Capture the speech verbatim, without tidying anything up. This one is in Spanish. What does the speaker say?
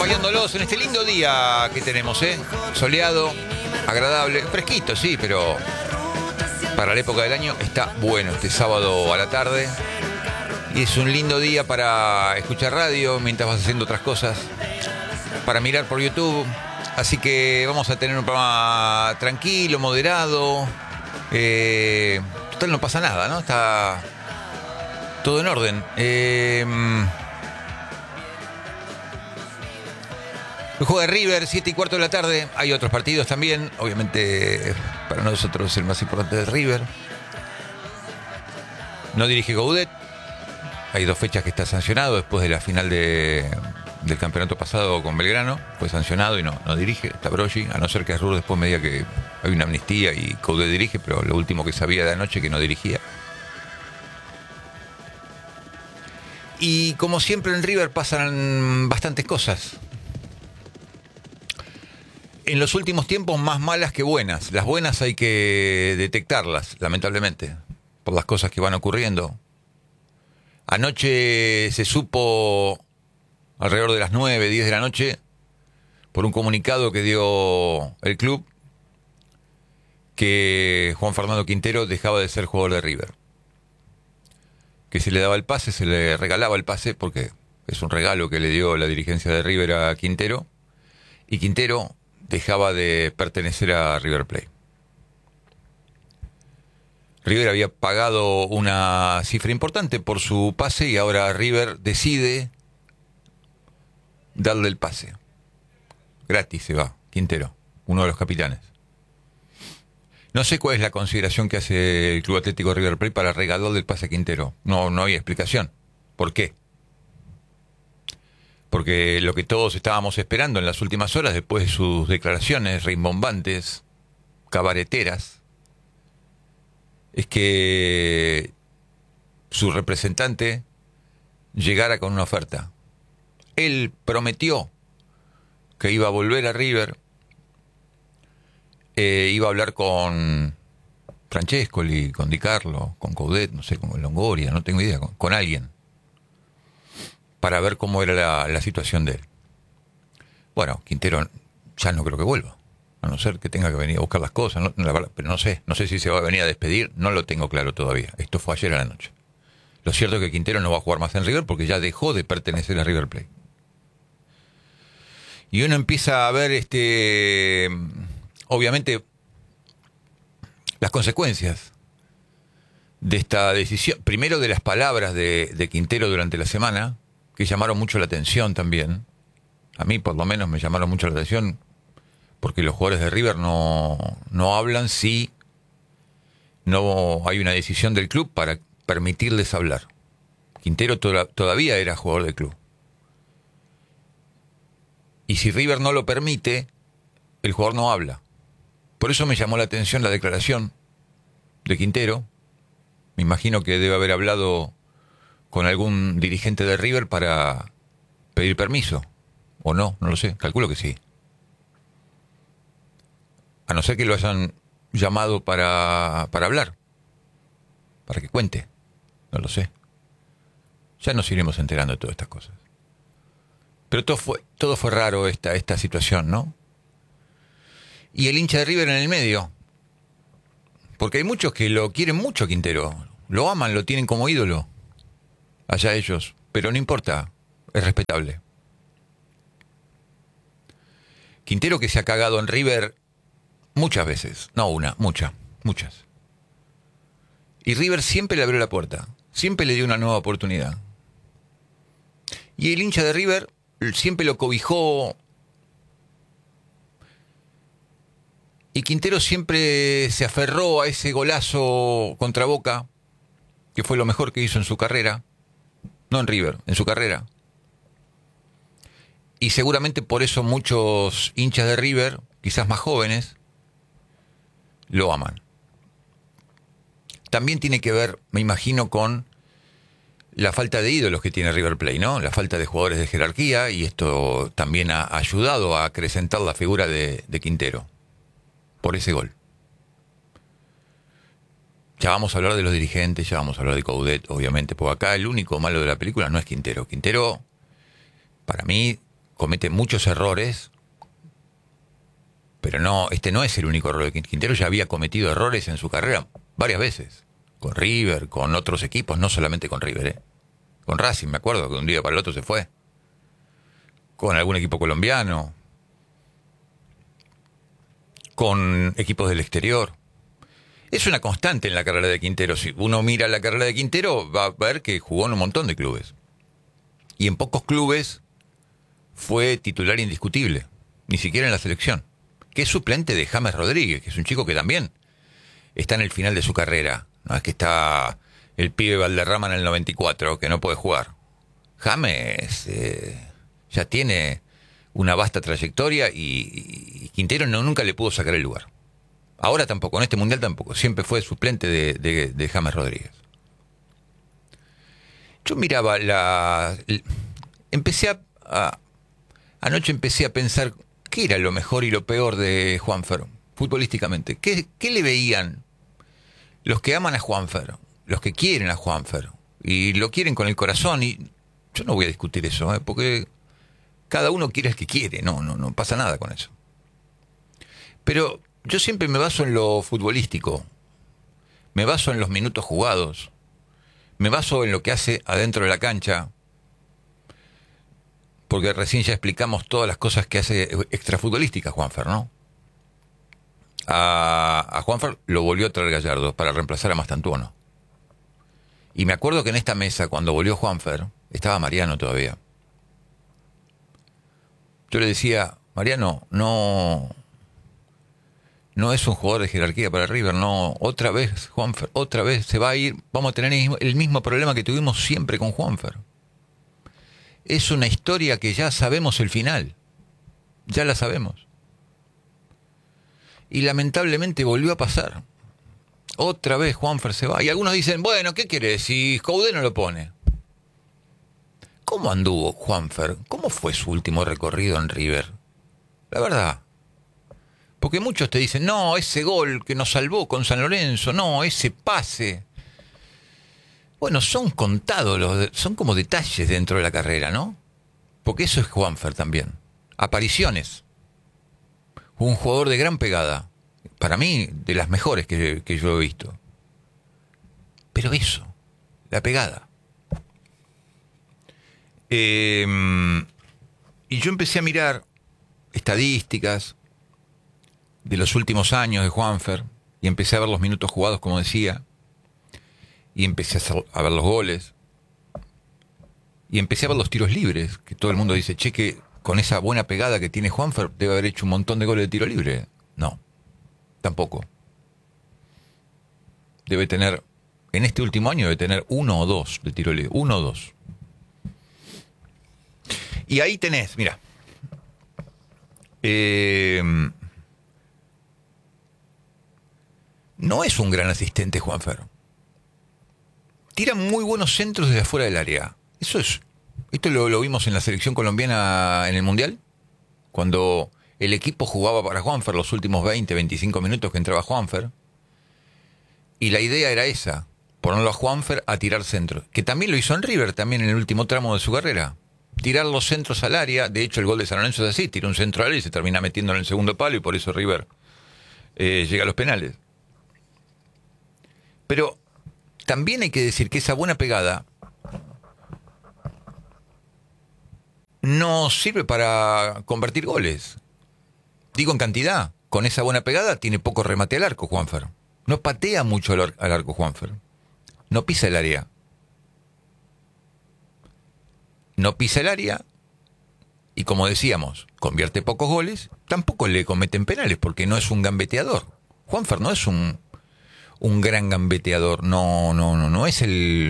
acompañándolos en este lindo día que tenemos, ¿eh? Soleado, agradable, fresquito, sí, pero para la época del año está bueno este sábado a la tarde. Y es un lindo día para escuchar radio mientras vas haciendo otras cosas, para mirar por YouTube. Así que vamos a tener un programa tranquilo, moderado. Eh, total, no pasa nada, ¿no? Está todo en orden. Eh, juega River, siete y cuarto de la tarde. Hay otros partidos también. Obviamente, para nosotros el más importante es River. No dirige Coudet. Hay dos fechas que está sancionado después de la final de, del campeonato pasado con Belgrano. Fue sancionado y no, no dirige. Está Broggi, a no ser que Arrur después me diga que hay una amnistía y Coudet dirige, pero lo último que sabía de anoche que no dirigía. Y como siempre en River pasan bastantes cosas. En los últimos tiempos más malas que buenas. Las buenas hay que detectarlas, lamentablemente, por las cosas que van ocurriendo. Anoche se supo, alrededor de las nueve, diez de la noche, por un comunicado que dio el club, que Juan Fernando Quintero dejaba de ser jugador de River. Que se le daba el pase, se le regalaba el pase, porque es un regalo que le dio la dirigencia de River a Quintero, y Quintero dejaba de pertenecer a River Plate. River había pagado una cifra importante por su pase y ahora River decide darle el pase. Gratis se va, Quintero, uno de los capitanes. No sé cuál es la consideración que hace el Club Atlético River Plate para regalarle el pase a Quintero. No, no hay explicación. ¿Por qué? Porque lo que todos estábamos esperando en las últimas horas, después de sus declaraciones rimbombantes, cabareteras, es que su representante llegara con una oferta. Él prometió que iba a volver a River, eh, iba a hablar con Francescoli, con Di Carlo, con Coudet, no sé, con Longoria, no tengo idea, con, con alguien, para ver cómo era la, la situación de él. Bueno, Quintero ya no creo que vuelva, a no ser que tenga que venir a buscar las cosas, no, la verdad, pero no sé, no sé si se va a venir a despedir, no lo tengo claro todavía. Esto fue ayer a la noche. Lo cierto es que Quintero no va a jugar más en River porque ya dejó de pertenecer a River Plate. Y uno empieza a ver, este, obviamente, las consecuencias de esta decisión. Primero, de las palabras de, de Quintero durante la semana, que llamaron mucho la atención también. A mí, por lo menos, me llamaron mucho la atención, porque los jugadores de River no, no hablan si no hay una decisión del club para permitirles hablar. Quintero to- todavía era jugador del club. Y si River no lo permite, el jugador no habla. Por eso me llamó la atención la declaración de Quintero. Me imagino que debe haber hablado con algún dirigente de River para pedir permiso. O no, no lo sé, calculo que sí. A no ser que lo hayan llamado para, para hablar, para que cuente, no lo sé. Ya nos iremos enterando de todas estas cosas. Pero todo fue, todo fue raro esta, esta situación, ¿no? Y el hincha de River en el medio. Porque hay muchos que lo quieren mucho a Quintero. Lo aman, lo tienen como ídolo. Allá ellos. Pero no importa, es respetable. Quintero, que se ha cagado en River muchas veces. No una, muchas, muchas. Y River siempre le abrió la puerta. Siempre le dio una nueva oportunidad. Y el hincha de River siempre lo cobijó. Y Quintero siempre se aferró a ese golazo contra Boca, que fue lo mejor que hizo en su carrera. No en River, en su carrera. Y seguramente por eso muchos hinchas de River, quizás más jóvenes, lo aman. También tiene que ver, me imagino, con la falta de ídolos que tiene River Plate, ¿no? La falta de jugadores de jerarquía, y esto también ha ayudado a acrecentar la figura de, de Quintero por ese gol. Ya vamos a hablar de los dirigentes, ya vamos a hablar de Coudet, obviamente, porque acá el único malo de la película no es Quintero. Quintero, para mí, comete muchos errores, pero no, este no es el único error de Quintero. Quintero ya había cometido errores en su carrera varias veces, con River, con otros equipos, no solamente con River, ¿eh? Con Racing, me acuerdo que un día para el otro se fue, con algún equipo colombiano, con equipos del exterior. Es una constante en la carrera de Quintero. Si uno mira la carrera de Quintero, va a ver que jugó en un montón de clubes. Y en pocos clubes fue titular indiscutible, ni siquiera en la selección. Que es suplente de James Rodríguez, que es un chico que también está en el final de su carrera. No es que está el pibe Valderrama en el noventa y cuatro, que no puede jugar. James eh, ya tiene una vasta trayectoria y, y Quintero no, nunca le pudo sacar el lugar. Ahora tampoco, en este mundial tampoco. Siempre fue suplente de, de, de James Rodríguez. Yo miraba la... Empecé a, a... Anoche empecé a pensar qué era lo mejor y lo peor de Juanfer, futbolísticamente. ¿Qué, qué le veían los que aman a Juanfer, los que quieren a Juanfer, y lo quieren con el corazón? Y yo no voy a discutir eso, ¿eh? Porque cada uno quiere el que quiere, no, no, no pasa nada con eso. Pero yo siempre me baso en lo futbolístico, me baso en los minutos jugados, me baso en lo que hace adentro de la cancha, porque recién ya explicamos todas las cosas que hace extrafutbolísticas Juanfer, ¿no? A, a Juanfer lo volvió a traer Gallardo para reemplazar a Mastantuono. Y me acuerdo que en esta mesa, cuando volvió Juanfer, estaba Mariano todavía. Yo le decía, Mariano, no... No es un jugador de jerarquía para River, no. Otra vez, Juanfer, otra vez se va a ir. Vamos a tener el mismo, el mismo problema que tuvimos siempre con Juanfer. Es una historia que ya sabemos el final. Ya la sabemos. Y lamentablemente volvió a pasar. Otra vez Juanfer se va. Y algunos dicen, bueno, ¿qué quiere si Coudet no lo pone? ¿Cómo anduvo Juanfer? ¿Cómo fue su último recorrido en River? La verdad. Porque muchos te dicen, no, ese gol que nos salvó con San Lorenzo, no, ese pase. Bueno, son contados, los, son como detalles dentro de la carrera, ¿no? Porque eso es Juanfer también. Apariciones. Un jugador de gran pegada. Para mí, de las mejores que, que yo he visto. Pero eso, la pegada. Eh, y yo empecé a mirar estadísticas de los últimos años de Juanfer, y empecé a ver los minutos jugados, como decía, y empecé a, hacer, a ver los goles, y empecé a ver los tiros libres, que todo el mundo dice, che, que con esa buena pegada que tiene Juanfer, debe haber hecho un montón de goles de tiro libre. No, tampoco. Debe tener, en este último año, debe tener uno o dos de tiro libre, uno o dos. Y ahí tenés, mira, eh... no es un gran asistente Juanfer. Tira muy buenos centros desde afuera del área. Eso es. Esto lo, lo vimos en la selección colombiana en el Mundial. Cuando el equipo jugaba para Juanfer los últimos veinte, veinticinco minutos que entraba Juanfer. Y la idea era esa. Ponerlo a Juanfer a tirar centros. Que también lo hizo en River, también en el último tramo de su carrera. Tirar los centros al área. De hecho, el gol de San Lorenzo es así. Tira un centro al área y se termina metiendo en el segundo palo. Y por eso River eh, llega a los penales. Pero también hay que decir que esa buena pegada no sirve para convertir goles. Digo en cantidad. Con esa buena pegada tiene poco remate al arco Juanfer. No patea mucho al, al arco Juanfer. No pisa el área. No pisa el área. Y como decíamos, convierte pocos goles. Tampoco le cometen penales porque no es un gambeteador. Juanfer no es un... un gran gambeteador, no, no, no, no es el,